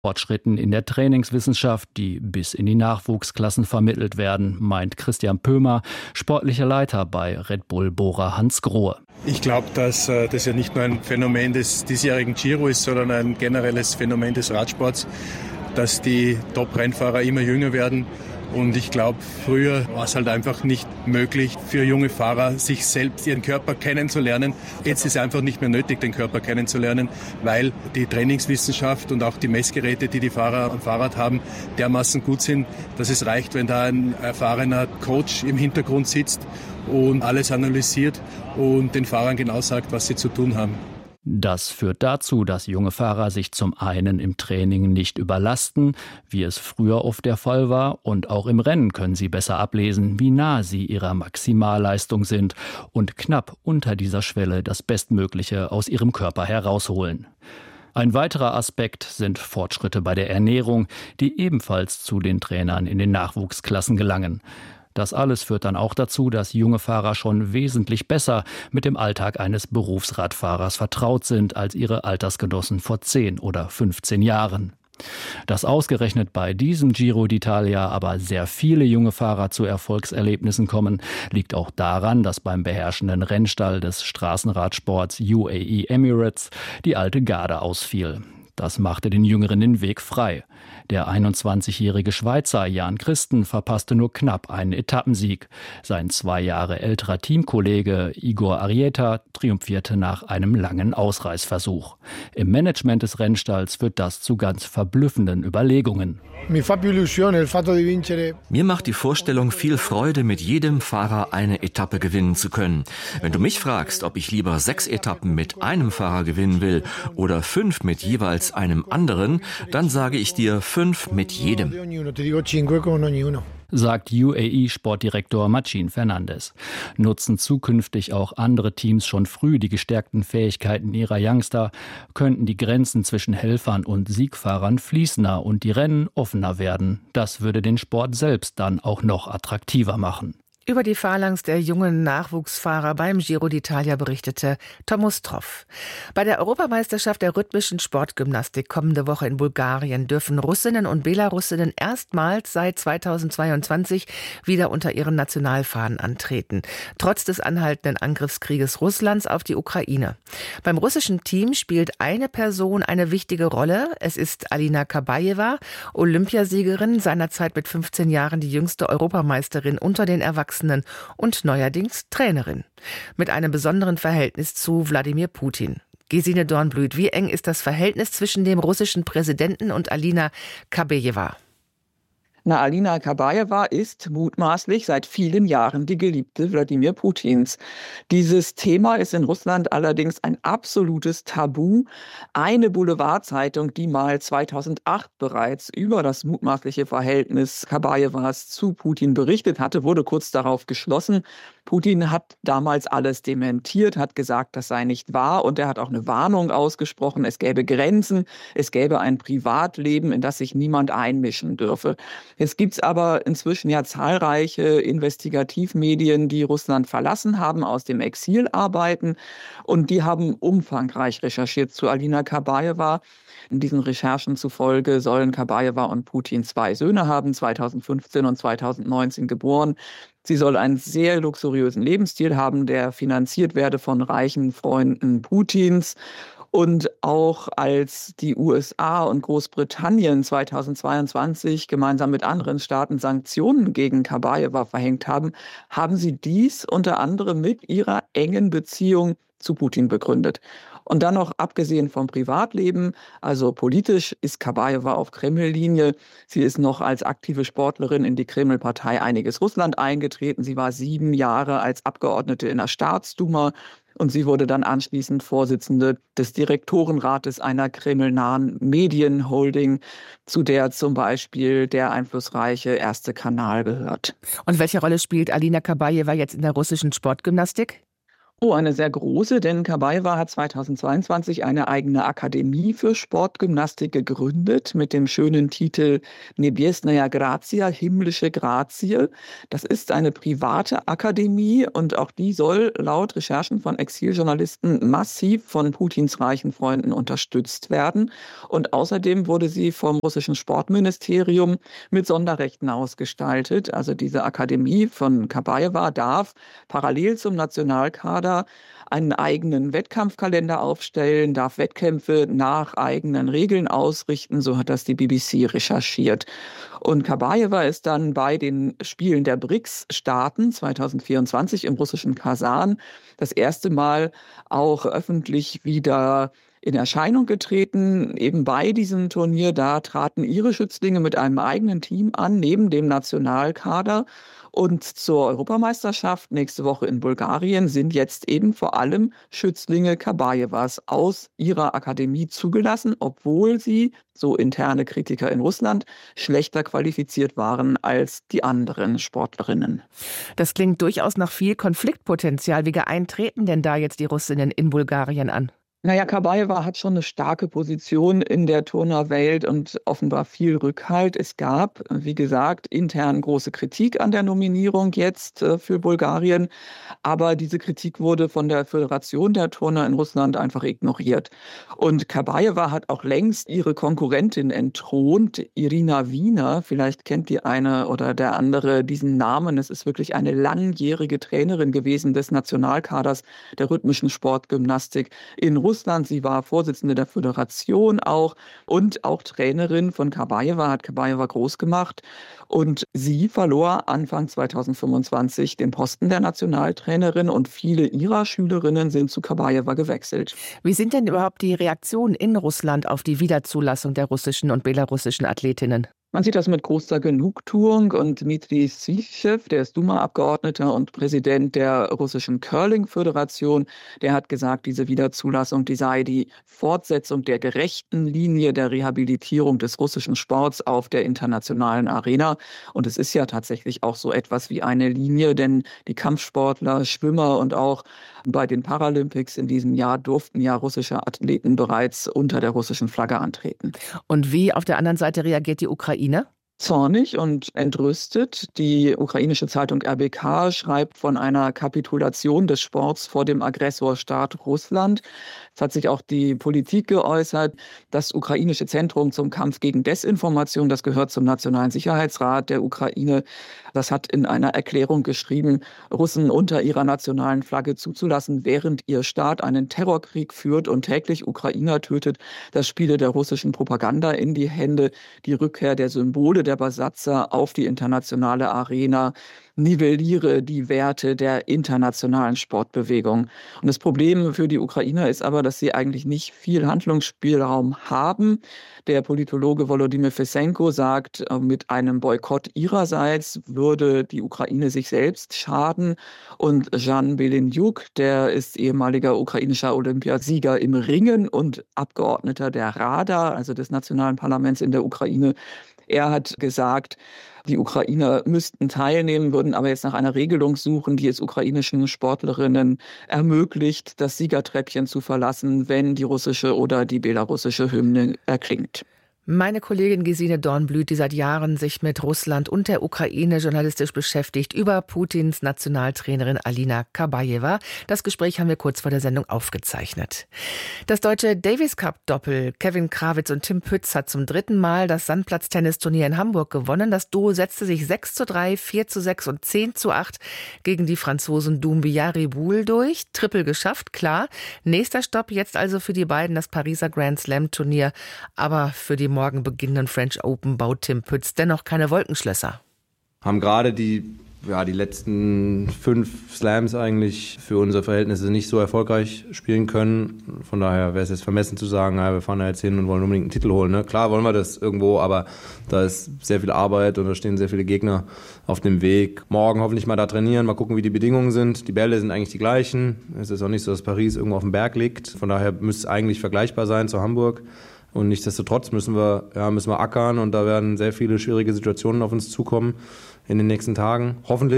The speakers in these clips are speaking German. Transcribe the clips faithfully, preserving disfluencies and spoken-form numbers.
Fortschritten in der Trainingswissenschaft, die bis in die Nachwuchsklassen vermittelt werden, meint Christian Pömer, sportlicher Leiter bei Red Bull Bora Hansgrohe. Ich glaube, dass äh, das ja nicht nur ein Phänomen des diesjährigen Giro ist, sondern ein generelles Phänomen des Radsports, dass die Top-Rennfahrer immer jünger werden. Und ich glaube, früher war es halt einfach nicht möglich für junge Fahrer, sich selbst, ihren Körper kennenzulernen. Jetzt ist es einfach nicht mehr nötig, den Körper kennenzulernen, weil die Trainingswissenschaft und auch die Messgeräte, die die Fahrer am Fahrrad haben, dermaßen gut sind, dass es reicht, wenn da ein erfahrener Coach im Hintergrund sitzt und alles analysiert und den Fahrern genau sagt, was sie zu tun haben. Das führt dazu, dass junge Fahrer sich zum einen im Training nicht überlasten, wie es früher oft der Fall war, und auch im Rennen können sie besser ablesen, wie nah sie ihrer Maximalleistung sind und knapp unter dieser Schwelle das Bestmögliche aus ihrem Körper herausholen. Ein weiterer Aspekt sind Fortschritte bei der Ernährung, die ebenfalls zu den Trainern in den Nachwuchsklassen gelangen. Das alles führt dann auch dazu, dass junge Fahrer schon wesentlich besser mit dem Alltag eines Berufsradfahrers vertraut sind als ihre Altersgenossen vor zehn oder fünfzehn Jahren. Dass ausgerechnet bei diesem Giro d'Italia aber sehr viele junge Fahrer zu Erfolgserlebnissen kommen, liegt auch daran, dass beim beherrschenden Rennstall des Straßenradsports U A E Emirates die alte Garde ausfiel. Das machte den Jüngeren den Weg frei. Der einundzwanzigjährige Schweizer Jan Christen verpasste nur knapp einen Etappensieg. Sein zwei Jahre älterer Teamkollege Igor Arrieta triumphierte nach einem langen Ausreißversuch. Im Management des Rennstalls führt das zu ganz verblüffenden Überlegungen. Mir macht die Vorstellung viel Freude, mit jedem Fahrer eine Etappe gewinnen zu können. Wenn du mich fragst, ob ich lieber sechs Etappen mit einem Fahrer gewinnen will oder fünf mit jeweils einem anderen, dann sage ich dir fünf mit jedem, sagt U A E-Sportdirektor Machin Fernandes. Nutzen zukünftig auch andere Teams schon früh die gestärkten Fähigkeiten ihrer Youngster, könnten die Grenzen zwischen Helfern und Siegfahrern fließender und die Rennen offener werden. Das würde den Sport selbst dann auch noch attraktiver machen. Über die Phalanx der jungen Nachwuchsfahrer beim Giro d'Italia berichtete Thomas Troff. Bei der Europameisterschaft der rhythmischen Sportgymnastik kommende Woche in Bulgarien dürfen Russinnen und Belarusinnen erstmals seit zweitausendzweiundzwanzig wieder unter ihren Nationalfahnen antreten, trotz des anhaltenden Angriffskrieges Russlands auf die Ukraine. Beim russischen Team spielt eine Person eine wichtige Rolle. Es ist Alina Kabajewa, Olympiasiegerin, seinerzeit mit fünfzehn Jahren die jüngste Europameisterin unter den Erwachsenen und neuerdings Trainerin. Mit einem besonderen Verhältnis zu Wladimir Putin. Gesine Dornblüt, wie eng ist das Verhältnis zwischen dem russischen Präsidenten und Alina Kabajewa? Na, Alina Kabajewa ist mutmaßlich seit vielen Jahren die Geliebte Wladimir Putins. Dieses Thema ist in Russland allerdings ein absolutes Tabu. Eine Boulevardzeitung, die mal zweitausendacht bereits über das mutmaßliche Verhältnis Kabajewas zu Putin berichtet hatte, wurde kurz darauf geschlossen. Putin hat damals alles dementiert, hat gesagt, das sei nicht wahr, und er hat auch eine Warnung ausgesprochen, es gäbe Grenzen, es gäbe ein Privatleben, in das sich niemand einmischen dürfe. Jetzt gibt's aber inzwischen ja zahlreiche Investigativmedien, die Russland verlassen haben, aus dem Exil arbeiten, und die haben umfangreich recherchiert zu Alina Kabajewa. In diesen Recherchen zufolge sollen Kabajewa und Putin zwei Söhne haben, zweitausendfünfzehn und zweitausendneunzehn geboren. Sie soll einen sehr luxuriösen Lebensstil haben, der finanziert werde von reichen Freunden Putins. Und auch als die U S A und Großbritannien zweitausendzweiundzwanzig gemeinsam mit anderen Staaten Sanktionen gegen Kabajewa verhängt haben, haben sie dies unter anderem mit ihrer engen Beziehung zu Putin begründet. Und dann noch abgesehen vom Privatleben, also politisch ist Kabajewa auf Kreml-Linie. Sie ist noch als aktive Sportlerin in die Kreml-Partei Einiges Russland eingetreten. Sie war sieben Jahre als Abgeordnete in der Staatsduma. Und sie wurde dann anschließend Vorsitzende des Direktorenrates einer kremlnahen Medienholding, zu der zum Beispiel der einflussreiche Erste Kanal gehört. Und welche Rolle spielt Alina Kabajewa jetzt in der russischen Sportgymnastik? Oh, eine sehr große, denn Kabajewa hat zweitausendzweiundzwanzig eine eigene Akademie für Sportgymnastik gegründet mit dem schönen Titel Nebiesnaya Grazia, himmlische Grazie. Das ist eine private Akademie und auch die soll laut Recherchen von Exiljournalisten massiv von Putins reichen Freunden unterstützt werden. Und außerdem wurde sie vom russischen Sportministerium mit Sonderrechten ausgestaltet. Also diese Akademie von Kabajewa darf parallel zum Nationalkader einen eigenen Wettkampfkalender aufstellen, darf Wettkämpfe nach eigenen Regeln ausrichten, so hat das die B B C recherchiert. Und Kabajewa ist dann bei den Spielen der B R I C S-Staaten zweitausendvierundzwanzig im russischen Kasan das erste Mal auch öffentlich wieder in Erscheinung getreten. Eben bei diesem Turnier, da traten ihre Schützlinge mit einem eigenen Team an, neben dem Nationalkader. Und zur Europameisterschaft nächste Woche in Bulgarien sind jetzt eben vor allem Schützlinge Kabajewas aus ihrer Akademie zugelassen, obwohl sie, so interne Kritiker in Russland, schlechter qualifiziert waren als die anderen Sportlerinnen. Das klingt durchaus nach viel Konfliktpotenzial. Wie geeint treten denn da jetzt die Russinnen in Bulgarien an? Naja, Kabajewa hat schon eine starke Position in der Turnerwelt und offenbar viel Rückhalt. Es gab, wie gesagt, intern große Kritik an der Nominierung jetzt äh, für Bulgarien. Aber diese Kritik wurde von der Föderation der Turner in Russland einfach ignoriert. Und Kabajewa hat auch längst ihre Konkurrentin entthront, Irina Wiener. Vielleicht kennt die eine oder der andere diesen Namen. Es ist wirklich eine langjährige Trainerin gewesen des Nationalkaders der rhythmischen Sportgymnastik in Russland. Russland. Sie war Vorsitzende der Föderation auch und auch Trainerin von Kabajewa, hat Kabajewa groß gemacht. Und sie verlor Anfang zweitausendfünfundzwanzig den Posten der Nationaltrainerin und viele ihrer Schülerinnen sind zu Kabajewa gewechselt. Wie sind denn überhaupt die Reaktionen in Russland auf die Wiederzulassung der russischen und belarussischen Athletinnen? Man sieht das mit großer Genugtuung und Dmitri Svischew, der ist Duma-Abgeordneter und Präsident der russischen Curling-Föderation, der hat gesagt, diese Wiederzulassung, die sei die Fortsetzung der gerechten Linie der Rehabilitierung des russischen Sports auf der internationalen Arena. Und es ist ja tatsächlich auch so etwas wie eine Linie, denn die Kampfsportler, Schwimmer und auch bei den Paralympics in diesem Jahr durften ja russische Athleten bereits unter der russischen Flagge antreten. Und wie auf der anderen Seite reagiert die Ukraine? Zornig und entrüstet. Die ukrainische Zeitung R B K schreibt von einer Kapitulation des Sports vor dem Aggressorstaat Russland. Es hat sich auch die Politik geäußert. Das ukrainische Zentrum zum Kampf gegen Desinformation, das gehört zum Nationalen Sicherheitsrat der Ukraine, das hat in einer Erklärung geschrieben, Russen unter ihrer nationalen Flagge zuzulassen, während ihr Staat einen Terrorkrieg führt und täglich Ukrainer tötet. Das spiele der russischen Propaganda in die Hände. Die Rückkehr der Symbole der Besatzer auf die internationale Arena nivelliere die Werte der internationalen Sportbewegung. Und das Problem für die Ukrainer ist aber, dass sie eigentlich nicht viel Handlungsspielraum haben. Der Politologe Volodymyr Fesenko sagt, mit einem Boykott ihrerseits würde die Ukraine sich selbst schaden. Und Jan Belenjuk, der ist ehemaliger ukrainischer Olympiasieger im Ringen und Abgeordneter der Rada, also des nationalen Parlaments in der Ukraine, er hat gesagt, die Ukrainer müssten teilnehmen, würden aber jetzt nach einer Regelung suchen, die es ukrainischen Sportlerinnen ermöglicht, das Siegertreppchen zu verlassen, wenn die russische oder die belarussische Hymne erklingt. Meine Kollegin Gesine Dornblüt, die seit Jahren sich mit Russland und der Ukraine journalistisch beschäftigt, über Putins Nationaltrainerin Alina Kabajewa. Das Gespräch haben wir kurz vor der Sendung aufgezeichnet. Das deutsche Davis-Cup-Doppel Kevin Krawitz und Tim Pütz hat zum dritten Mal das Sandplatz-Tennisturnier in Hamburg gewonnen. Das Duo setzte sich sechs zu drei, vier zu sechs und zehn zu acht gegen die Franzosen Doumbia Riboul durch. Triple geschafft, klar. Nächster Stopp jetzt also für die beiden das Pariser Grand Slam-Turnier. Aber für die morgen beginnenden French Open baut Tim Pütz dennoch keine Wolkenschlösser. Haben gerade die, ja, die letzten fünf Slams eigentlich für unsere Verhältnisse nicht so erfolgreich spielen können. Von daher wäre es jetzt vermessen zu sagen, ja, wir fahren da jetzt hin und wollen unbedingt einen Titel holen. Ne? Klar wollen wir das irgendwo, aber da ist sehr viel Arbeit und da stehen sehr viele Gegner auf dem Weg. Morgen hoffentlich mal da trainieren, mal gucken, wie die Bedingungen sind. Die Bälle sind eigentlich die gleichen. Es ist auch nicht so, dass Paris irgendwo auf dem Berg liegt. Von daher müsste es eigentlich vergleichbar sein zu Hamburg. Und nichtsdestotrotz müssen wir, ja, müssen wir ackern und da werden sehr viele schwierige Situationen auf uns zukommen in den nächsten Tagen. Hoffentlich.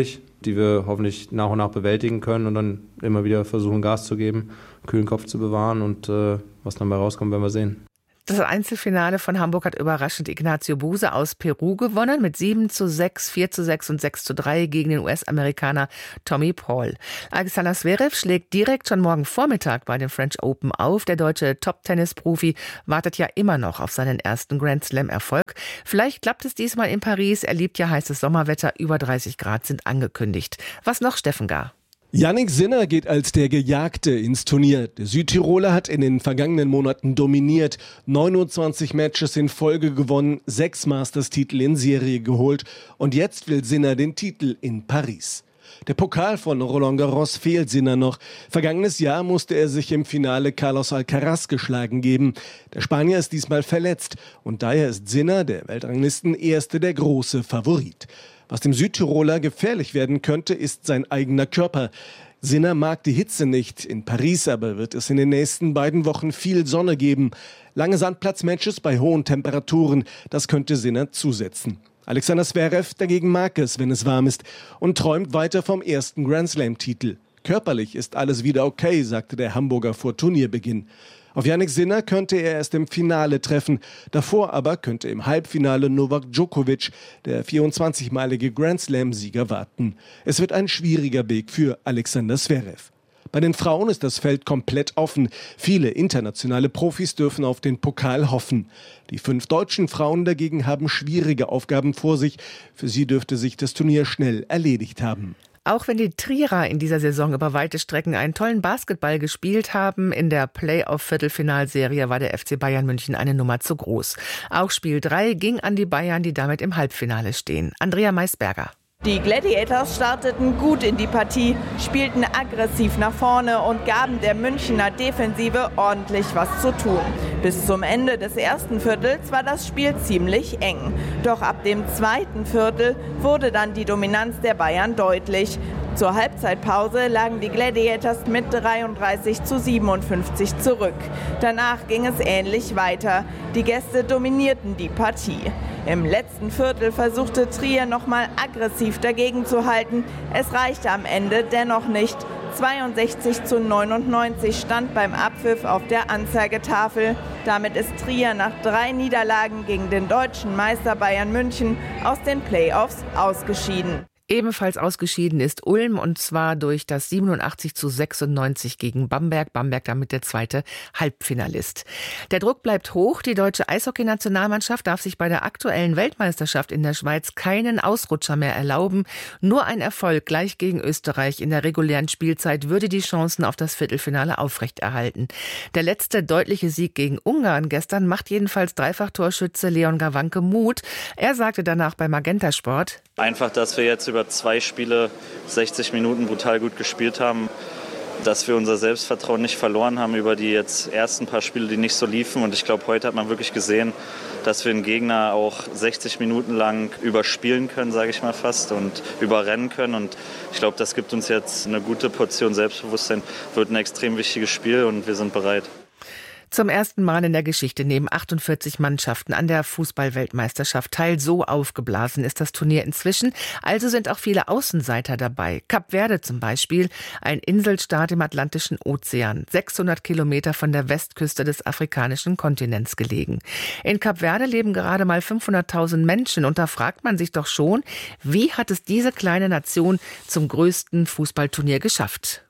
die wir hoffentlich nach und nach bewältigen können und dann immer wieder versuchen, Gas zu geben, kühlen Kopf zu bewahren und äh, was dann bei rauskommt, werden wir sehen. Das Einzelfinale von Hamburg hat überraschend Ignacio Buse aus Peru gewonnen mit sieben zu sechs, vier zu sechs und sechs zu drei gegen den U S-Amerikaner Tommy Paul. Alexander Zverev schlägt direkt schon morgen Vormittag bei den French Open auf. Der deutsche Top-Tennis-Profi wartet ja immer noch auf seinen ersten Grand-Slam-Erfolg. Vielleicht klappt es diesmal in Paris. Er liebt ja heißes Sommerwetter. Über dreißig Grad sind angekündigt. Was noch, Steffen Gar? Jannik Sinner geht als der Gejagte ins Turnier. Der Südtiroler hat in den vergangenen Monaten dominiert, neunundzwanzig Matches in Folge gewonnen, sechs Masters-Titel in Serie geholt und jetzt will Sinner den Titel in Paris. Der Pokal von Roland Garros fehlt Sinner noch. Vergangenes Jahr musste er sich im Finale Carlos Alcaraz geschlagen geben. Der Spanier ist diesmal verletzt und daher ist Sinner, der Weltranglisten-Erste, der große Favorit. Was dem Südtiroler gefährlich werden könnte, ist sein eigener Körper. Sinner mag die Hitze nicht. In Paris aber wird es in den nächsten beiden Wochen viel Sonne geben. Lange Sandplatzmatches bei hohen Temperaturen, das könnte Sinner zusetzen. Alexander Zverev dagegen mag es, wenn es warm ist und träumt weiter vom ersten Grand-Slam-Titel. Körperlich ist alles wieder okay, sagte der Hamburger vor Turnierbeginn. Auf Jannik Sinner könnte er erst im Finale treffen. Davor aber könnte im Halbfinale Novak Djokovic, der vierundzwanzigmalige Grand-Slam-Sieger, warten. Es wird ein schwieriger Weg für Alexander Zverev. Bei den Frauen ist das Feld komplett offen. Viele internationale Profis dürfen auf den Pokal hoffen. Die fünf deutschen Frauen dagegen haben schwierige Aufgaben vor sich. Für sie dürfte sich das Turnier schnell erledigt haben. Auch wenn die Trierer in dieser Saison über weite Strecken einen tollen Basketball gespielt haben, in der Playoff-Viertelfinalserie war der F C Bayern München eine Nummer zu groß. Auch Spiel drei ging an die Bayern, die damit im Halbfinale stehen. Andrea Maisberger. Die Gladiators starteten gut in die Partie, spielten aggressiv nach vorne und gaben der Münchner Defensive ordentlich was zu tun. Bis zum Ende des ersten Viertels war das Spiel ziemlich eng. Doch ab dem zweiten Viertel wurde dann die Dominanz der Bayern deutlich. Zur Halbzeitpause lagen die Gladiators mit dreiunddreißig zu siebenundfünfzig zurück. Danach ging es ähnlich weiter. Die Gäste dominierten die Partie. Im letzten Viertel versuchte Trier nochmal aggressiv dagegen zu halten. Es reichte am Ende dennoch nicht. zweiundsechzig zu neunundneunzig stand beim Abpfiff auf der Anzeigetafel. Damit ist Trier nach drei Niederlagen gegen den deutschen Meister Bayern München aus den Playoffs ausgeschieden. Ebenfalls ausgeschieden ist Ulm und zwar durch das siebenundachtzig zu sechsundneunzig gegen Bamberg. Bamberg damit der zweite Halbfinalist. Der Druck bleibt hoch. Die deutsche Eishockey-Nationalmannschaft darf sich bei der aktuellen Weltmeisterschaft in der Schweiz keinen Ausrutscher mehr erlauben. Nur ein Erfolg gleich gegen Österreich in der regulären Spielzeit würde die Chancen auf das Viertelfinale aufrechterhalten. Der letzte deutliche Sieg gegen Ungarn gestern macht jedenfalls Dreifach-Torschütze Leon Gawanke Mut. Er sagte danach bei Magenta Sport: Einfach, dass wir jetzt über zwei Spiele sechzig Minuten brutal gut gespielt haben, dass wir unser Selbstvertrauen nicht verloren haben über die jetzt ersten paar Spiele, die nicht so liefen. Und ich glaube, heute hat man wirklich gesehen, dass wir einen Gegner auch sechzig Minuten lang überspielen können, sage ich mal fast, und überrennen können. Und ich glaube, das gibt uns jetzt eine gute Portion Selbstbewusstsein. Wird ein extrem wichtiges Spiel und wir sind bereit. Zum ersten Mal in der Geschichte nehmen achtundvierzig Mannschaften an der Fußball-Weltmeisterschaft teil. So aufgeblasen ist das Turnier inzwischen. Also sind auch viele Außenseiter dabei. Kap Verde zum Beispiel, ein Inselstaat im Atlantischen Ozean, sechshundert Kilometer von der Westküste des afrikanischen Kontinents gelegen. In Kap Verde leben gerade mal fünfhunderttausend Menschen und da fragt man sich doch schon, wie hat es diese kleine Nation zum größten Fußballturnier geschafft?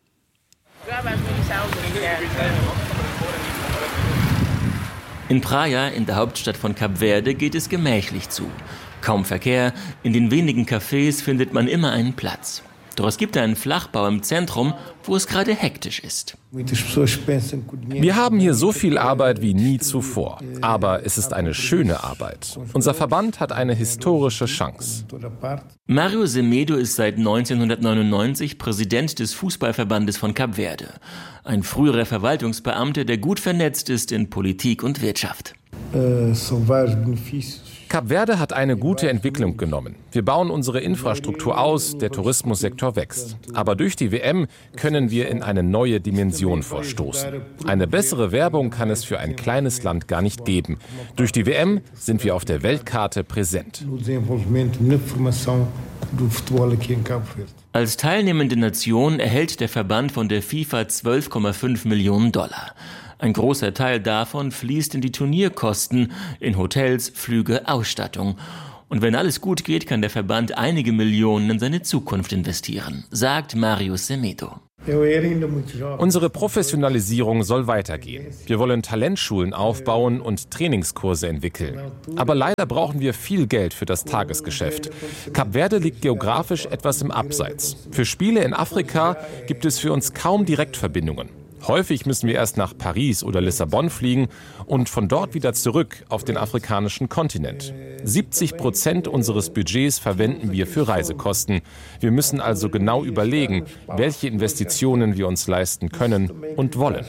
In Praia, in der Hauptstadt von Kap Verde, geht es gemächlich zu. Kaum Verkehr, in den wenigen Cafés findet man immer einen Platz. Doch es gibt einen Flachbau im Zentrum, wo es gerade hektisch ist. Wir haben hier so viel Arbeit wie nie zuvor. Aber es ist eine schöne Arbeit. Unser Verband hat eine historische Chance. Mario Semedo ist seit neunzehnhundertneunundneunzig Präsident des Fußballverbandes von Kap Verde. Ein früherer Verwaltungsbeamter, der gut vernetzt ist in Politik und Wirtschaft. Kap Verde hat eine gute Entwicklung genommen. Wir bauen unsere Infrastruktur aus, der Tourismussektor wächst. Aber durch die W M können wir in eine neue Dimension vorstoßen. Eine bessere Werbung kann es für ein kleines Land gar nicht geben. Durch die W M sind wir auf der Weltkarte präsent. Als teilnehmende Nation erhält der Verband von der FIFA zwölf Komma fünf Millionen Dollar. Ein großer Teil davon fließt in die Turnierkosten, in Hotels, Flüge, Ausstattung. Und wenn alles gut geht, kann der Verband einige Millionen in seine Zukunft investieren, sagt Mario Semedo. Unsere Professionalisierung soll weitergehen. Wir wollen Talentschulen aufbauen und Trainingskurse entwickeln. Aber leider brauchen wir viel Geld für das Tagesgeschäft. Kap Verde liegt geografisch etwas im Abseits. Für Spiele in Afrika gibt es für uns kaum Direktverbindungen. Häufig müssen wir erst nach Paris oder Lissabon fliegen und von dort wieder zurück auf den afrikanischen Kontinent. siebzig Prozent unseres Budgets verwenden wir für Reisekosten. Wir müssen also genau überlegen, welche Investitionen wir uns leisten können und wollen.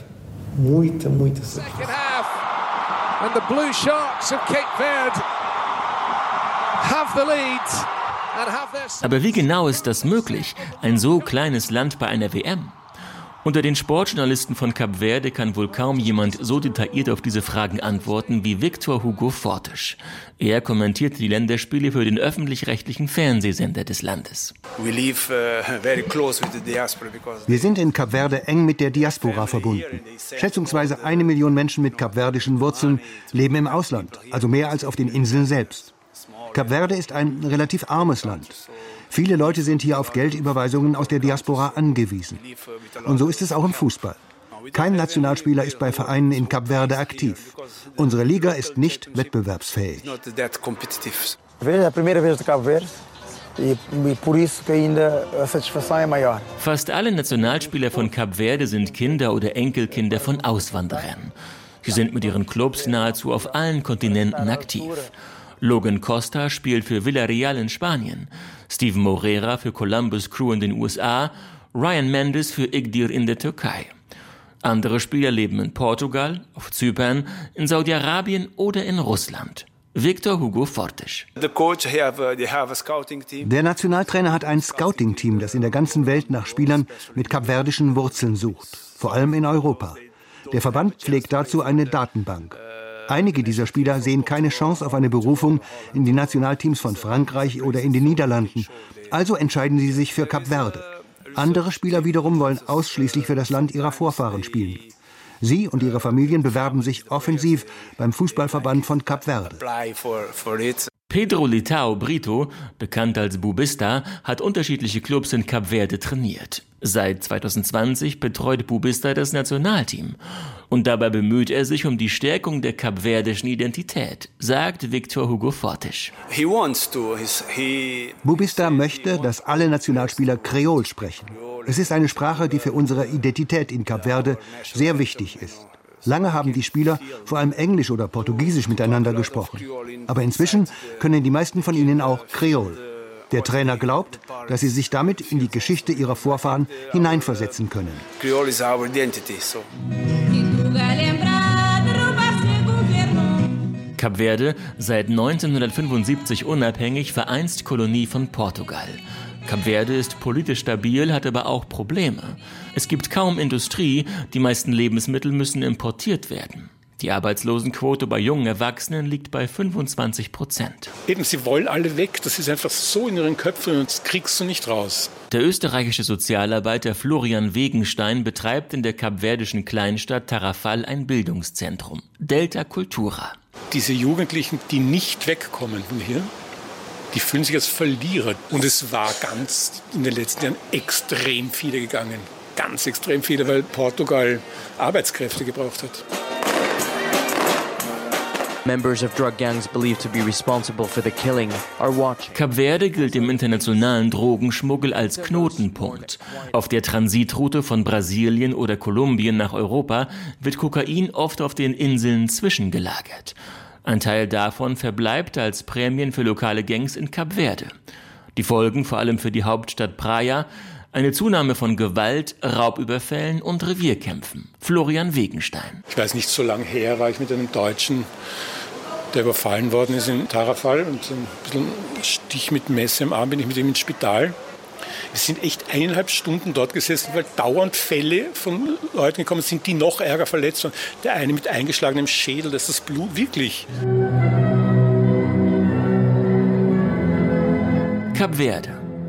Aber wie genau ist das möglich, ein so kleines Land bei einer W M? Unter den Sportjournalisten von Kap Verde kann wohl kaum jemand so detailliert auf diese Fragen antworten wie Victor Hugo Fortes. Er kommentierte die Länderspiele für den öffentlich-rechtlichen Fernsehsender des Landes. Wir sind in Kap Verde eng mit der Diaspora verbunden. Schätzungsweise eine Million Menschen mit kapverdischen Wurzeln leben im Ausland, also mehr als auf den Inseln selbst. Kap Verde ist ein relativ armes Land. Viele Leute sind hier auf Geldüberweisungen aus der Diaspora angewiesen. Und so ist es auch im Fußball. Kein Nationalspieler ist bei Vereinen in Kap Verde aktiv. Unsere Liga ist nicht wettbewerbsfähig. Fast alle Nationalspieler von Kap Verde sind Kinder oder Enkelkinder von Auswanderern. Sie sind mit ihren Clubs nahezu auf allen Kontinenten aktiv. Logan Costa spielt für Villarreal in Spanien, Steven Moreira für Columbus Crew in den U S A, Ryan Mendes für Igdir in der Türkei. Andere Spieler leben in Portugal, auf Zypern, in Saudi-Arabien oder in Russland. Victor Hugo Fortes. Der Nationaltrainer hat ein Scouting-Team, das in der ganzen Welt nach Spielern mit kapverdischen Wurzeln sucht, vor allem in Europa. Der Verband pflegt dazu eine Datenbank. Einige dieser Spieler sehen keine Chance auf eine Berufung in die Nationalteams von Frankreich oder in den Niederlanden. Also entscheiden sie sich für Kap Verde. Andere Spieler wiederum wollen ausschließlich für das Land ihrer Vorfahren spielen. Sie und ihre Familien bewerben sich offensiv beim Fußballverband von Kap Verde. Pedro Litao Brito, bekannt als Bubista, hat unterschiedliche Clubs in Kap Verde trainiert. Seit zwanzig zwanzig betreut Bubista das Nationalteam. Und dabei bemüht er sich um die Stärkung der kapverdischen Identität, sagt Victor Hugo Fortes. Bubista möchte, dass alle Nationalspieler Kreol sprechen. Es ist eine Sprache, die für unsere Identität in Kap Verde sehr wichtig ist. Lange haben die Spieler vor allem Englisch oder Portugiesisch miteinander gesprochen. Aber inzwischen können die meisten von ihnen auch Kreol. Der Trainer glaubt, dass sie sich damit in die Geschichte ihrer Vorfahren hineinversetzen können. Kap Verde, seit neunzehnhundertfünfundsiebzig unabhängig, Vereinskolonie von Portugal. Kap Verde ist politisch stabil, hat aber auch Probleme. Es gibt kaum Industrie, die meisten Lebensmittel müssen importiert werden. Die Arbeitslosenquote bei jungen Erwachsenen liegt bei fünfundzwanzig Prozent. Eben, sie wollen alle weg. Das ist einfach so in ihren Köpfen und das kriegst du nicht raus. Der österreichische Sozialarbeiter Florian Wegenstein betreibt in der kapverdischen Kleinstadt Tarrafal ein Bildungszentrum, Delta Cultura. Diese Jugendlichen, die nicht wegkommen von hier, die fühlen sich als Verlierer. Und es war ganz in den letzten Jahren extrem viele gegangen. Ganz extrem viele, weil Portugal Arbeitskräfte gebraucht hat. Members of drug gangs believed to be responsible for the killing are watching. Kap Verde gilt im internationalen Drogenschmuggel als Knotenpunkt. Auf der Transitroute von Brasilien oder Kolumbien nach Europa wird Kokain oft auf den Inseln zwischengelagert. Ein Teil davon verbleibt als Prämien für lokale Gangs in Kap Verde. Die Folgen vor allem für die Hauptstadt Praia: eine Zunahme von Gewalt, Raubüberfällen und Revierkämpfen. Florian Wegenstein. Ich weiß nicht, so lange her war ich mit einem Deutschen, der überfallen worden ist in Tarrafal, und ein bisschen Stich mit Messer im Arm, bin ich mit ihm ins Spital. Wir sind echt eineinhalb Stunden dort gesessen, weil dauernd Fälle von Leuten gekommen sind, die noch ärger verletzt waren. Der eine mit eingeschlagenem Schädel, das ist das Blut, wirklich. Kap Verde.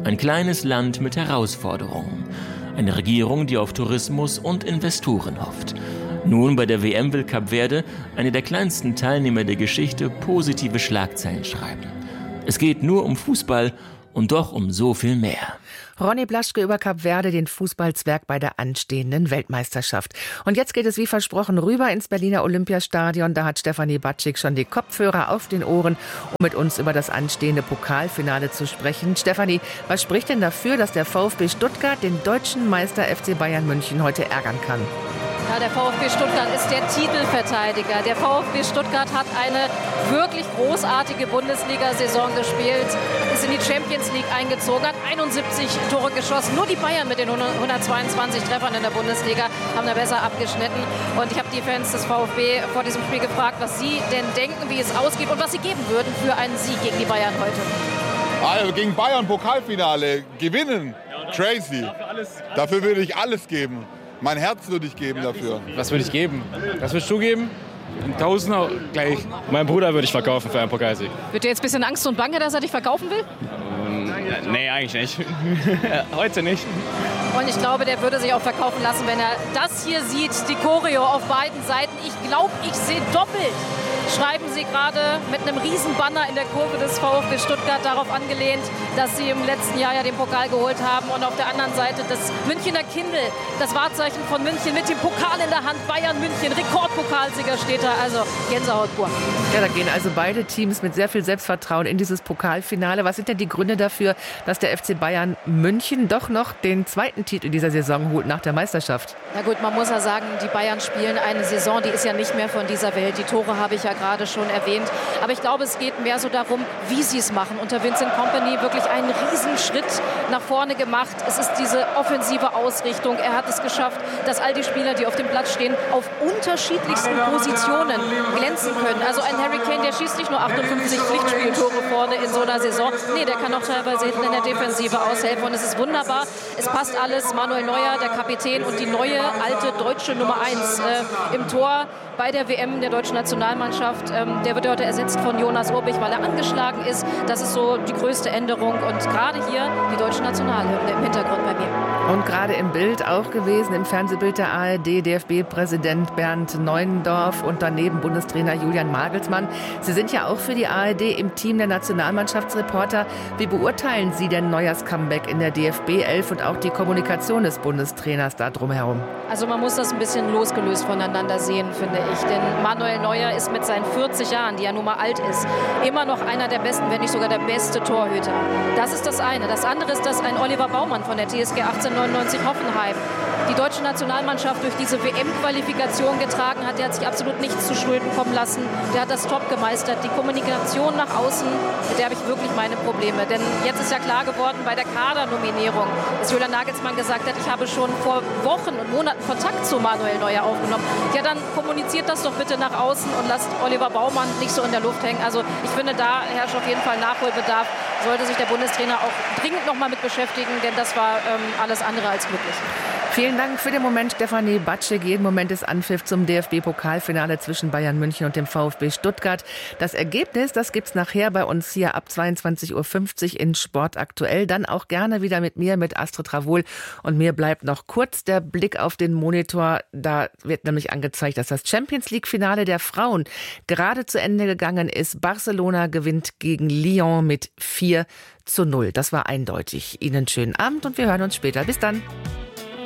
Ein kleines Land mit Herausforderungen. Eine Regierung, die auf Tourismus und Investoren hofft. Nun bei der W M will Kap Verde, eine der kleinsten Teilnehmer der Geschichte, positive Schlagzeilen schreiben. Es geht nur um Fußball und doch um so viel mehr. Ronny Blaschke über Kap Verde, den Fußballzwerg bei der anstehenden Weltmeisterschaft. Und jetzt geht es wie versprochen rüber ins Berliner Olympiastadion. Da hat Stefanie Batschik schon die Kopfhörer auf den Ohren, um mit uns über das anstehende Pokalfinale zu sprechen. Stefanie, was spricht denn dafür, dass der VfB Stuttgart den deutschen Meister F C Bayern München heute ärgern kann? Ja, der VfB Stuttgart ist der Titelverteidiger. Der VfB Stuttgart hat eine wirklich großartige Bundesliga-Saison gespielt, ist in die Champions League eingezogen, hat einundsiebzig Tore geschossen. Nur die Bayern mit den hundertzweiundzwanzig Treffern in der Bundesliga haben da besser abgeschnitten. Und ich habe die Fans des VfB vor diesem Spiel gefragt, was sie denn denken, wie es ausgeht und was sie geben würden für einen Sieg gegen die Bayern heute. Also gegen Bayern Pokalfinale gewinnen, crazy. Dafür würde ich alles geben. Mein Herz würde ich geben dafür. Was würde ich geben? Was würdest du geben? Ein Tausender gleich. Mein Bruder würde ich verkaufen für einen Pokalsieg. Wird dir jetzt ein bisschen Angst und Bange, dass er dich verkaufen will? Ähm, nee, eigentlich nicht. Heute nicht. Und ich glaube, der würde sich auch verkaufen lassen, wenn er das hier sieht, die Choreo auf beiden Seiten. Ich glaube, ich sehe doppelt. Schreiben sie gerade mit einem Riesenbanner in der Kurve des VfB Stuttgart darauf angelehnt, dass sie im letzten Jahr ja den Pokal geholt haben. Und auf der anderen Seite das Münchner Kindl, das Wahrzeichen von München mit dem Pokal in der Hand. Bayern München, Rekordpokalsieger steht da. Also Gänsehaut pur. Ja, da gehen also beide Teams mit sehr viel Selbstvertrauen in dieses Pokalfinale. Was sind denn die Gründe dafür, dass der F C Bayern München doch noch den zweiten Titel dieser Saison holt nach der Meisterschaft? Na gut, man muss ja sagen, die Bayern spielen eine Saison, die ist ja nicht mehr von dieser Welt. Die Tore habe ich ja gerade schon erwähnt. Aber ich glaube, es geht mehr so darum, wie sie es machen. Unter Vincent Kompany wirklich einen Riesenschritt nach vorne gemacht. Es ist diese offensive Ausrichtung. Er hat es geschafft, dass all die Spieler, die auf dem Platz stehen, auf unterschiedlichsten Positionen glänzen können. Also ein Harry Kane, der schießt nicht nur achtundfünfzig Pflichtspieltore vorne in so einer Saison. Nee, der kann auch teilweise hinten in der Defensive aushelfen. Und es ist wunderbar. Es passt alles. Manuel Neuer, der Kapitän und die neue alte deutsche Nummer eins äh, im Tor bei der W M der deutschen Nationalmannschaft. Ähm, der wird heute ersetzt von Jonas Urbich, weil er angeschlagen ist. Das ist so die größte Änderung. Und gerade hier die deutsche Nationalhymne im Hintergrund bei mir. Und gerade im Bild auch gewesen, im Fernsehbild der A R D, D F B-Präsident Bernd Neuendorf und daneben Bundestrainer Julian Nagelsmann. Sie sind ja auch für die A R D im Team der Nationalmannschaftsreporter. Wie beurteilen Sie denn Neuers Comeback in der D F B elf und auch die Kommunikation des Bundestrainers da drumherum? Also man muss das ein bisschen losgelöst voneinander sehen, finde ich. Denn Manuel Neuer ist mit seinen vierzig Jahren, die er nun mal alt ist, immer noch einer der besten, wenn nicht sogar der beste Torhüter. Das ist das eine. Das andere ist, dass ein Oliver Baumann von der T S G achtzehnhundertneunundneunzig Hoffenheim die deutsche Nationalmannschaft durch diese W M-Qualifikation getragen hat. Der hat sich absolut nichts zu Schulden kommen lassen. Der hat das top gemeistert. Die Kommunikation nach außen, mit der habe ich wirklich meine Probleme. Denn jetzt ist ja klar geworden bei der Kadernominierung, dass Julian Nagelsmann gesagt hat, ich habe schon vor Wochen und Monaten Kontakt zu Manuel Neuer aufgenommen. Ja, dann kommuniziert das doch bitte nach außen und lasst Oliver Baumann nicht so in der Luft hängen. Also ich finde, da herrscht auf jeden Fall Nachholbedarf. Sollte sich der Bundestrainer auch dringend noch mal mit beschäftigen, denn das war ähm, alles andere als glücklich. Vielen Dank für den Moment, Stefanie Batschik. Jeden Moment ist Anpfiff zum D F B-Pokalfinale zwischen Bayern München und dem VfB Stuttgart. Das Ergebnis, das gibt's nachher bei uns hier ab zweiundzwanzig Uhr fünfzig in Sport aktuell. Dann auch gerne wieder mit mir, mit Astrid Travol. Und mir bleibt noch kurz der Blick auf den Monitor. Da wird nämlich angezeigt, dass das Champions-League-Finale der Frauen gerade zu Ende gegangen ist. Barcelona gewinnt gegen Lyon mit vier zu null. Das war eindeutig. Ihnen schönen Abend und wir hören uns später. Bis dann.